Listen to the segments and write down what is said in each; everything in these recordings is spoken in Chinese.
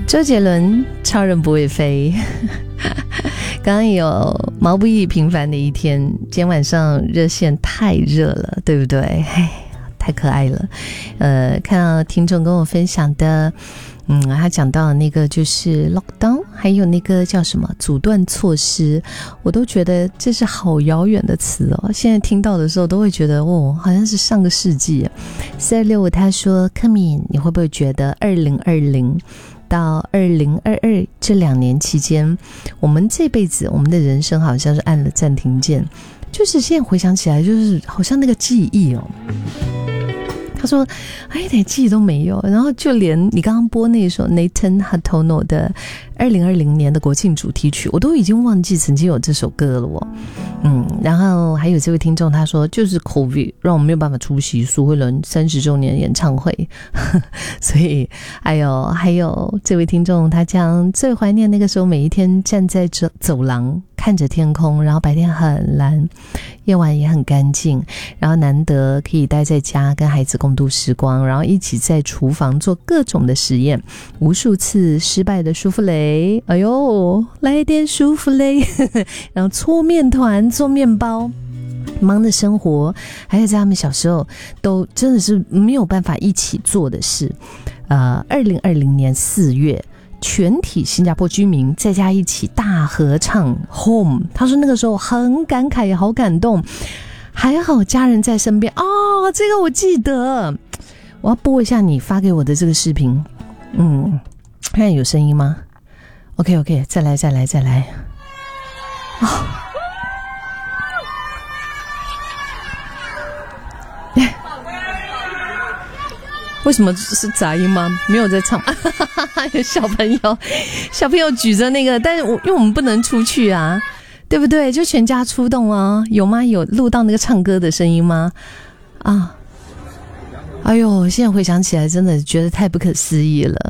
周杰伦超人不会飞。刚刚有毛不易平凡的一天，今天晚上热线太热了，对不对？太可爱了。看到听众跟我分享的，他讲到那个就是 lockdown， 还有那个叫什么阻断措施，我都觉得这是好遥远的词哦。现在听到的时候都会觉得好像是上个世纪。426他说，柯敏，你会不会觉得2020到2022这2年期间，我们这辈子我们的人生好像是按了暂停键，就是现在回想起来，就是好像那个记忆他说一点记忆都没有，然后就连你刚刚播那首 Nathan Hartono 的2020年的国庆主题曲，我都已经忘记曾经有这首歌了然后还有这位听众他说，就是 COVID 让我们没有办法出席苏慧伦30周年演唱会所以还有这位听众他讲最怀念那个时候，每一天站在走廊看着天空，然后白天很蓝，夜晚也很干净，然后难得可以待在家跟孩子共度时光，然后一起在厨房做各种的实验，无数次失败的舒芙蕾，哎呦来点舒芙蕾然后搓面团做面包，忙的生活，还有在他们小时候都真的是没有办法一起做的事。2020年4月全体新加坡居民在家一起大合唱 Home， 他说那个时候很感慨也好感动，还好家人在身边这个我记得，我要播一下你发给我的这个视频。看有声音吗？ OK 再来为什么是杂音吗？没有在唱有小朋友举着那个，但是因为我们不能出去啊，对不对？就全家出动啊，有吗？有录到那个唱歌的声音吗？哎呦，现在回想起来真的觉得太不可思议了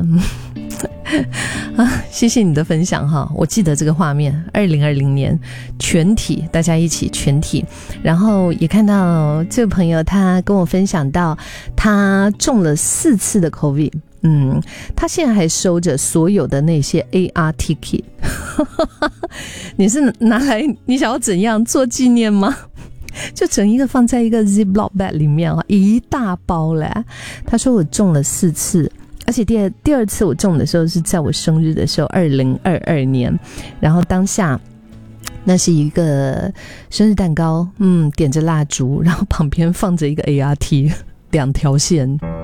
谢谢你的分享哈，我记得这个画面，2020年全体大家一起全体，然后也看到这个朋友他跟我分享到他中了4次的 COVID，他现在还收着所有的那些 ART kit 你是拿来你想要怎样做纪念吗？就整一个放在一个 Ziploc bag 里面一大包嘞。他说我中了4次，而且第二次我中的时候是在我生日的时候2022年，然后当下那是一个生日蛋糕，点着蜡烛，然后旁边放着一个 ART 2条线。